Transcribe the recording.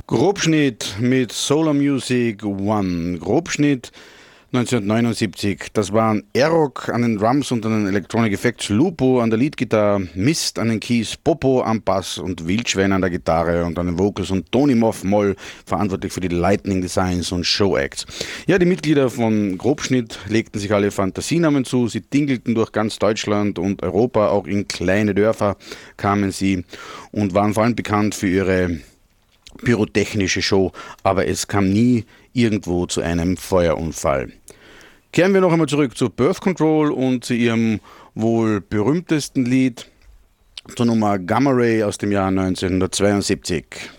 Grobschnitt mit Solar Music One. Grobschnitt 1979. Das waren Airrock an den Drums und an den Electronic Effects, Lupo an der Leadgitarre, Mist an den Keys, Popo am Bass und Wildschwein an der Gitarre und an den Vocals und Tony Moff Moll verantwortlich für die Lightning Designs und Show Acts. Ja, die Mitglieder von Grobschnitt legten sich alle Fantasienamen zu. Sie dingelten durch ganz Deutschland und Europa, auch in kleine Dörfer kamen sie und waren vor allem bekannt für ihre pyrotechnische Show, aber es kam nie irgendwo zu einem Feuerunfall. Kehren wir noch einmal zurück zu Birth Control und zu ihrem wohl berühmtesten Lied, zur Nummer Gamma Ray aus dem Jahr 1972.